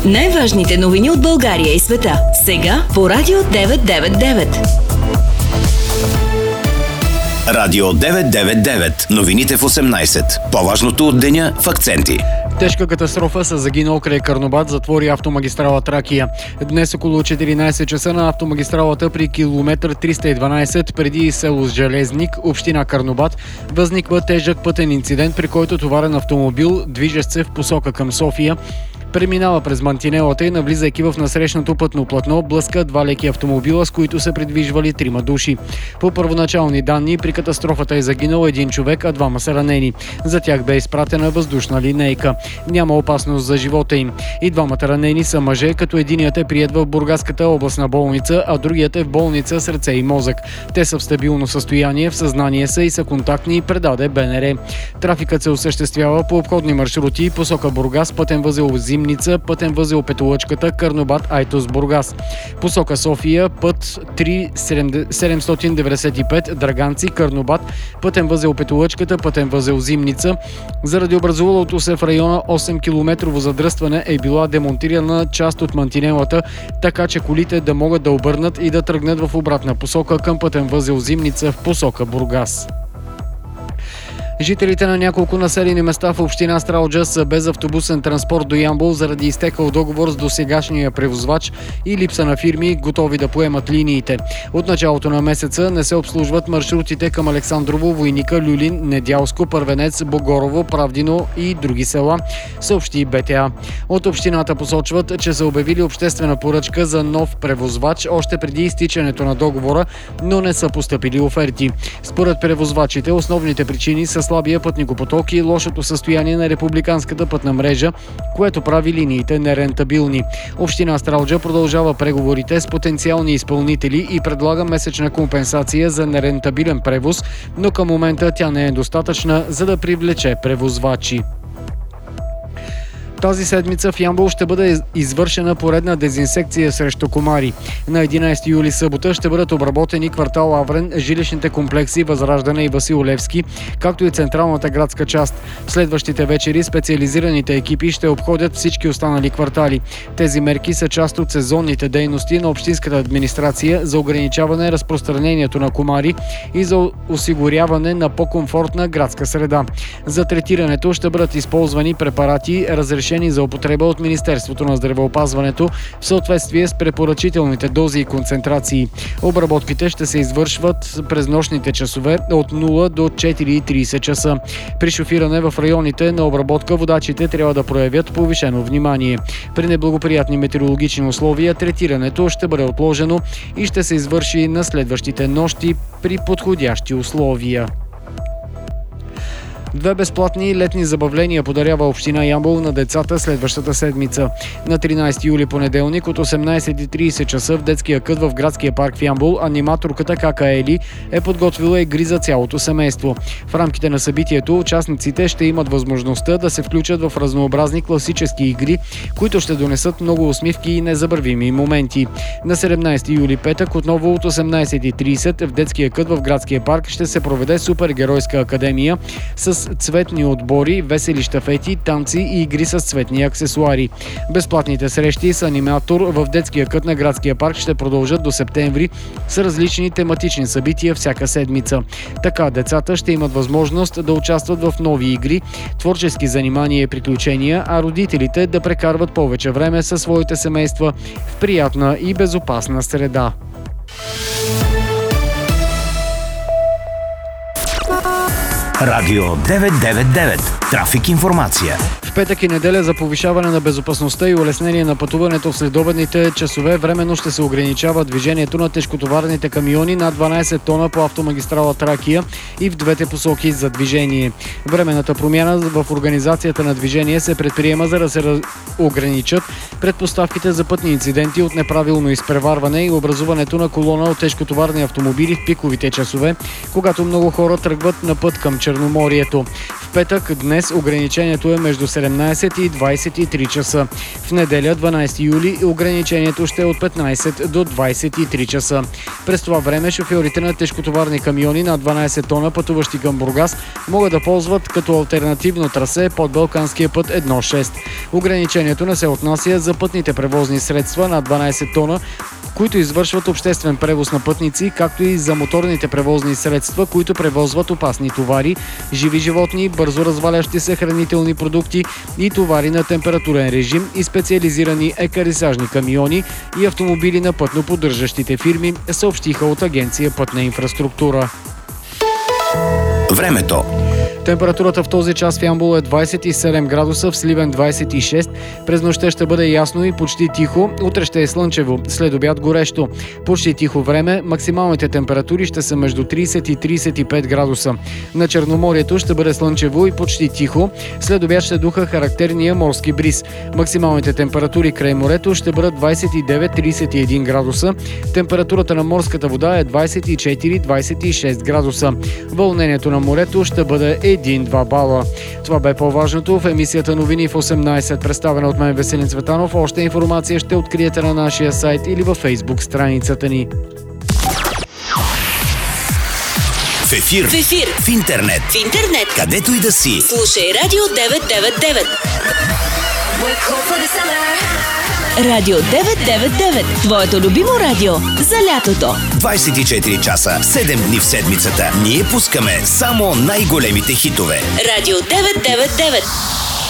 Най-важните новини от България и света. Сега по Радио 999. Радио 999. Новините в 18. По-важното от деня в акценти. Тежка катастрофа с загинал край Карнобат затвори автомагистрала Тракия. Днес около 14 часа на автомагистралата при километър 312 преди село Железник, община Карнобат, възниква тежък пътен инцидент, при който товарен автомобил, движещ се в посока към София, преминава през мантинелата и, навлизайки в насрещното пътно платно, блъска два леки автомобила, с които се придвижвали 3 души. По първоначални данни, при катастрофата е загинал 1 човек, а 2 са ранени. За тях бе изпратена въздушна линейка. Няма опасност за живота им. И 2 ранени са мъже, като единият е приет в Бургаската областна болница, а другият е в болница сърце и мозък. Те са в стабилно състояние, в съзнание са и са контактни, и предаде БНР. Трафикът се осъществява по обходни маршрути, посока Бургас, пътен възел Зимница, пътен възел Петолъчката, Карнобат, Айтос, Бургас. Посока София, път 3-795, Драганци, Карнобат, пътен възел Петолъчката, пътен възел Зимница. Заради образувалото се в района 8-километрово задръстване е била демонтирана част от мантинелата, така че колите да могат да обърнат и да тръгнат в обратна посока към пътен възел Зимница в посока Бургас. Жителите на няколко населени места в община Стралджа са без автобусен транспорт до Ямбол заради изтекал договор с досегашния превозвач и липса на фирми, готови да поемат линиите. От началото на месеца не се обслужват маршрутите към Александрово, Войника, Люлин, Недялско, Първенец, Богорово, Правдино и други села, съобщи БТА. От общината посочват, че са обявили обществена поръчка за нов превозвач още преди изтичането на договора, но не са постъпили оферти. Според превозвачите, основните причини са слабия пътникопоток и лошото състояние на републиканската пътна мрежа, което прави линиите нерентабилни. Община Стралджа продължава преговорите с потенциални изпълнители и предлага месечна компенсация за нерентабилен превоз, но към момента тя не е достатъчна, за да привлече превозвачи. Тази седмица в Ямбол ще бъде извършена поредна дезинсекция срещу комари. На 11 юли събота ще бъдат обработени квартал Аврен, жилищните комплекси Възраждане и Васил Левски, както и централната градска част. В следващите вечери специализираните екипи ще обходят всички останали квартали. Тези мерки са част от сезонните дейности на общинската администрация за ограничаване разпространението на комари и за осигуряване на по-комфортна градска среда. За третирането ще бъдат използвани препарати, разрешени за употреба от Министерството на здравеопазването в съответствие с препоръчителните дози и концентрации. Обработките ще се извършват през нощните часове от 0 до 4:30 часа. При шофиране в районите на обработка водачите трябва да проявят повишено внимание. При неблагоприятни метеорологични условия третирането ще бъде отложено и ще се извърши на следващите нощи при подходящи условия. 2 безплатни летни забавления подарява община Ямбол на децата следващата седмица. На 13 юли понеделник от 18:30 часа в детския кът в градския парк в Ямбол аниматорката Кака Ели е подготвила игри за цялото семейство. В рамките на събитието участниците ще имат възможността да се включат в разнообразни класически игри, които ще донесат много усмивки и незабравими моменти. На 17 юли петък отново от 18:30 в детския кът в градския парк ще се проведе супергеройска академия с цветни отбори, весели щафети, танци и игри с цветни аксесуари. Безплатните срещи с аниматор в детския кът на градския парк ще продължат до септември с различни тематични събития всяка седмица. Така децата ще имат възможност да участват в нови игри, творчески занимания и приключения, а родителите да прекарват повече време със своите семейства в приятна и безопасна среда. Радио 999. Трафик информация. В петък и неделя за повишаване на безопасността и улеснение на пътуването в следобедните часове временно ще се ограничава движението на тежкотоварните камиони над 12 тона по автомагистрала Тракия и в двете посоки за движение. Временната промяна в организацията на движение се предприема, за да се ограничат предпоставките за пътни инциденти от неправилно изпреварване и образуването на колона от тежкотоварни автомобили в пиковите часове, когато много хора тръгват на път към Черноморието. В петък днес ограничението е между 17 и 23 часа. В неделя, 12 юли, ограничението ще е от 15 до 23 часа. През това време шофьорите на тежкотоварни камиони на 12 тона, пътуващи към Бургас, могат да ползват като алтернативно трасе под Балканския път 1.6. Ограничението не се отнася за пътните превозни средства на 12 тона, които извършват обществен превоз на пътници, както и за моторните превозни средства, които превозват опасни товари, живи животни, бързо развалящи се хранителни продукти и товари на температурен режим и специализирани екарисажни камиони и автомобили на пътно-поддържащите фирми, съобщиха от Агенция Пътна инфраструктура. Времето. Температурата в този час в Ямбол е 27 градуса, в Сливен 26. През нощта ще бъде ясно и почти тихо. Утре ще е слънчево, след обяд горещо. Почти тихо време, максималните температури ще са между 30 и 35 градуса. На Черноморието ще бъде слънчево и почти тихо. След обяд ще духа характерния морски бриз. Максималните температури край морето ще бъдат 29-31 градуса. Температурата на морската вода е 24-26 градуса. Вълнението на морето ще бъде 1-2 бала. Това бе по-важното в емисията Новини в 18, представена от мен Веселин Цветанов. Още информация ще откриете на нашия сайт или във Фейсбук страницата ни. В ефир. В интернет. Където и да си. Слушай Радио 999. Радио 999. Твоето любимо радио за лятото. 24 часа, 7 дни в седмицата. Ние пускаме само най-големите хитове. Радио 999.